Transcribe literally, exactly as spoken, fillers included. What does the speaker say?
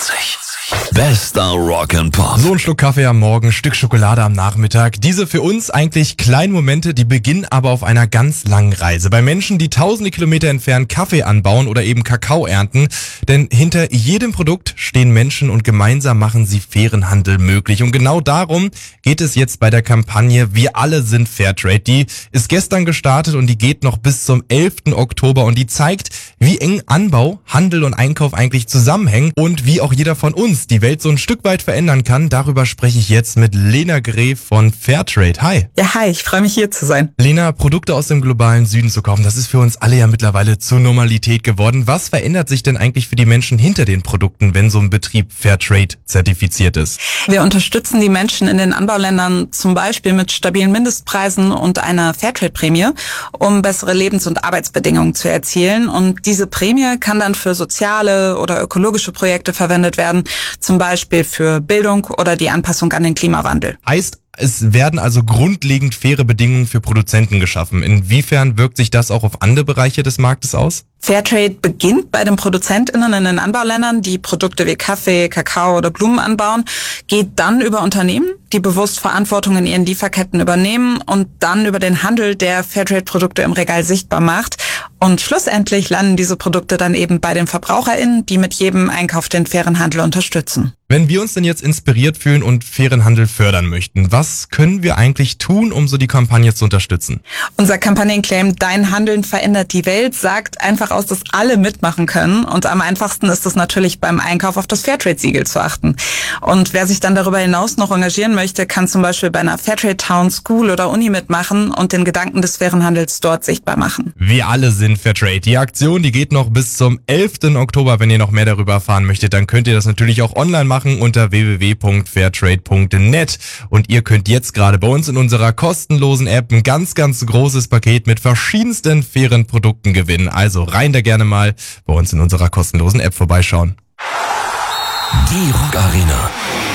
vierundvierzig. Bester Rock'n'Pop. So ein Schluck Kaffee am Morgen, Stück Schokolade am Nachmittag. Diese für uns eigentlich kleinen Momente, die beginnen aber auf einer ganz langen Reise. Bei Menschen, die tausende Kilometer entfernt Kaffee anbauen oder eben Kakao ernten. Denn hinter jedem Produkt stehen Menschen und gemeinsam machen sie fairen Handel möglich. Und genau darum geht es jetzt bei der Kampagne Wir alle sind Fairtrade. Die ist gestern gestartet und die geht noch bis zum elften Oktober und die zeigt, wie eng Anbau, Handel und Einkauf eigentlich zusammenhängen und wie auch jeder von uns die Welt so ein Stück weit verändern kann. Darüber spreche ich jetzt mit Lena Gref von Fairtrade. Hi. Ja, hi, ich freue mich hier zu sein. Lena, Produkte aus dem globalen Süden zu kaufen, das ist für uns alle ja mittlerweile zur Normalität geworden. Was verändert sich denn eigentlich für die Menschen hinter den Produkten, wenn so ein Betrieb Fairtrade zertifiziert ist? Wir unterstützen die Menschen in den Anbauländern zum Beispiel mit stabilen Mindestpreisen und einer Fairtrade-Prämie, um bessere Lebens- und Arbeitsbedingungen zu erzielen. Und diese Prämie kann dann für soziale oder ökologische Projekte verwendet werden, zum Beispiel für Bildung oder die Anpassung an den Klimawandel. Heißt, es werden also grundlegend faire Bedingungen für Produzenten geschaffen. Inwiefern wirkt sich das auch auf andere Bereiche des Marktes aus? Fairtrade beginnt bei den ProduzentInnen in den Anbauländern, die Produkte wie Kaffee, Kakao oder Blumen anbauen, geht dann über Unternehmen, die bewusst Verantwortung in ihren Lieferketten übernehmen und dann über den Handel, der Fairtrade-Produkte im Regal sichtbar macht. Und schlussendlich landen diese Produkte dann eben bei den VerbraucherInnen, die mit jedem Einkauf den fairen Handel unterstützen. Wenn wir uns denn jetzt inspiriert fühlen und fairen Handel fördern möchten, was können wir eigentlich tun, um so die Kampagne zu unterstützen? Unser Kampagnenclaim Dein Handeln verändert die Welt sagt einfach aus, dass alle mitmachen können. Und am einfachsten ist es natürlich beim Einkauf auf das Fairtrade-Siegel zu achten. Und wer sich dann darüber hinaus noch engagieren möchte, kann zum Beispiel bei einer Fairtrade Town, School oder Uni mitmachen und den Gedanken des fairen Handels dort sichtbar machen. Wir alle sind Fairtrade. Die Aktion, die geht noch bis zum elften Oktober. Wenn ihr noch mehr darüber erfahren möchtet, dann könnt ihr das natürlich auch online machen unter w w w punkt fairtrade punkt net. Und ihr könnt jetzt gerade bei uns in unserer kostenlosen App ein ganz, ganz großes Paket mit verschiedensten fairen Produkten gewinnen. Also rein da gerne mal bei uns in unserer kostenlosen App vorbeischauen. Die Rock Arena.